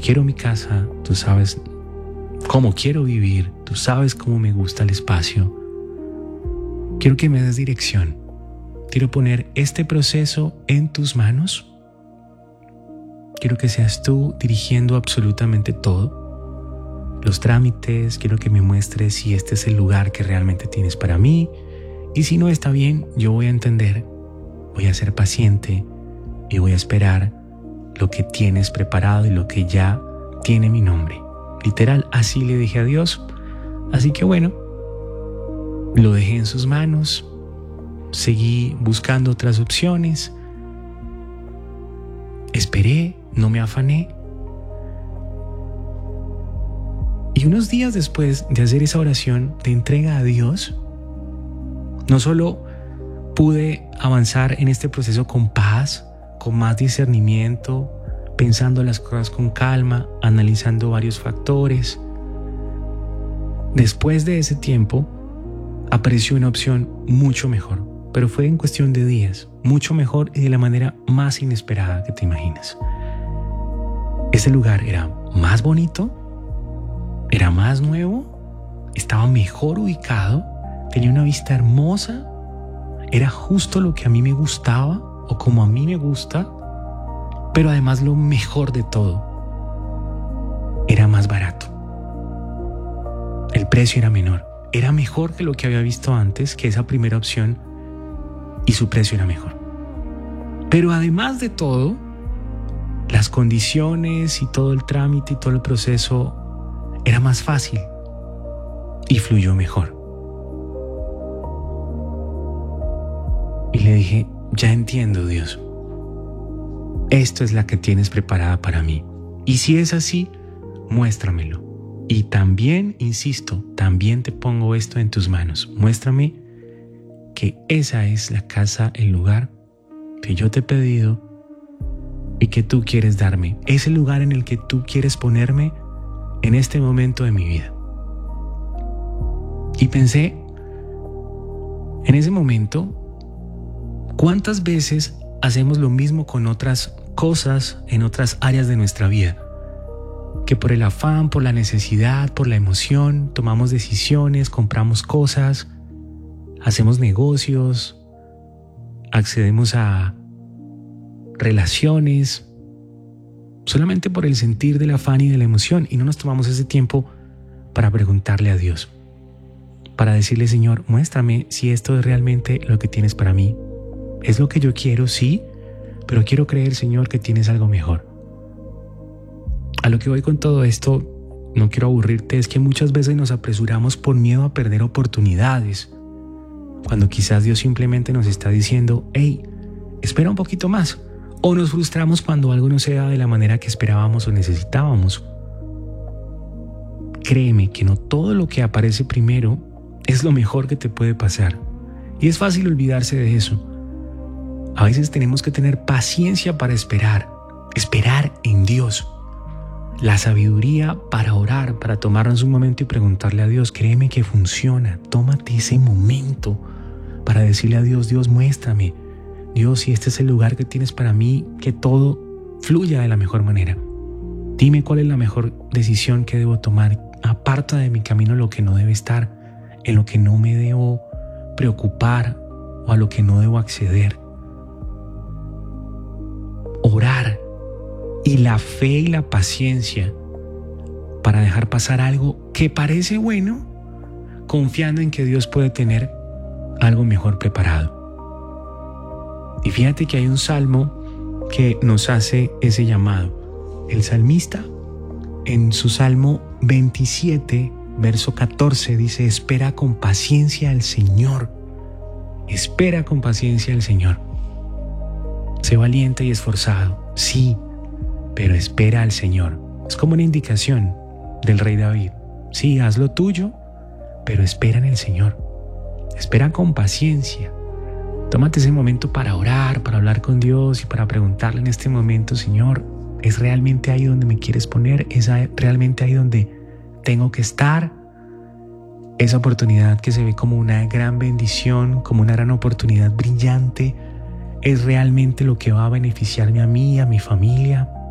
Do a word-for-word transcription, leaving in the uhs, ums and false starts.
quiero mi casa, tú sabes cómo quiero vivir, tú sabes cómo me gusta el espacio. Quiero que me des dirección. Quiero poner este proceso en tus manos. Quiero que seas tú dirigiendo absolutamente todo. Los trámites, quiero que me muestres si este es el lugar que realmente tienes para mí. Y si no está bien, yo voy a entender, voy a ser paciente y voy a esperar lo que tienes preparado y lo que ya tiene mi nombre. Literal, así le dije a Dios. Así que bueno, lo dejé en sus manos, seguí buscando otras opciones, esperé, no me afané. Y unos días después de hacer esa oración de entrega a Dios, no solo pude avanzar en este proceso con paz, con más discernimiento, pensando las cosas con calma, analizando varios factores. Después de ese tiempo, apareció una opción mucho mejor, pero fue en cuestión de días, mucho mejor y de la manera más inesperada que te imaginas. Ese lugar era más bonito, era más nuevo, estaba mejor ubicado, tenía una vista hermosa, era justo lo que a mí me gustaba o como a mí me gusta, pero además lo mejor de todo, era más barato. El precio era menor, era mejor que lo que había visto antes, que esa primera opción, y su precio era mejor. Pero además de todo, las condiciones y todo el trámite y todo el proceso era más fácil y fluyó mejor. Y le dije, ya entiendo, Dios. Esto es la que tienes preparada para mí. Y si es así, muéstramelo. Y también, insisto, también te pongo esto en tus manos. Muéstrame que esa es la casa, el lugar que yo te he pedido y que tú quieres darme. Es el lugar en el que tú quieres ponerme en este momento de mi vida. Y pensé, en ese momento, ¿cuántas veces hacemos lo mismo con otras cosas en otras áreas de nuestra vida? Que por el afán, por la necesidad, por la emoción, tomamos decisiones, compramos cosas, hacemos negocios, accedemos a relaciones, solamente por el sentir del afán y de la emoción, y no nos tomamos ese tiempo para preguntarle a Dios, para decirle, Señor, muéstrame si esto es realmente lo que tienes para mí. Es lo que yo quiero, sí, pero quiero creer, Señor, que tienes algo mejor. A lo que voy con todo esto, no quiero aburrirte, es que muchas veces nos apresuramos por miedo a perder oportunidades, cuando quizás Dios simplemente nos está diciendo, hey, espera un poquito más. O nos frustramos cuando algo no se da de la manera que esperábamos o necesitábamos. Créeme que no todo lo que aparece primero es lo mejor que te puede pasar. Y es fácil olvidarse de eso. A veces tenemos que tener paciencia para esperar, esperar en Dios. La sabiduría para orar, para tomarnos un momento y preguntarle a Dios, créeme que funciona. Tómate ese momento para decirle a Dios, Dios, muéstrame. Dios, si este es el lugar que tienes para mí, que todo fluya de la mejor manera. Dime cuál es la mejor decisión que debo tomar. Aparta de mi camino lo que no debe estar, en lo que no me debo preocupar o a lo que no debo acceder. Orar y la fe y la paciencia para dejar pasar algo que parece bueno, confiando en que Dios puede tener algo mejor preparado. Y fíjate que hay un salmo que nos hace ese llamado. El salmista, en su salmo veintisiete, verso catorce, dice, espera con paciencia al Señor. Espera con paciencia al Señor. Sé valiente y esforzado, sí, pero espera al Señor. Es como una indicación del rey David. Sí, haz lo tuyo, pero espera en el Señor. Espera con paciencia. Tómate ese momento para orar, para hablar con Dios y para preguntarle en este momento, Señor, ¿es realmente ahí donde me quieres poner? ¿Es realmente ahí donde tengo que estar? Esa oportunidad que se ve como una gran bendición, como una gran oportunidad brillante, ¿es realmente lo que va a beneficiarme a mí, a mi familia?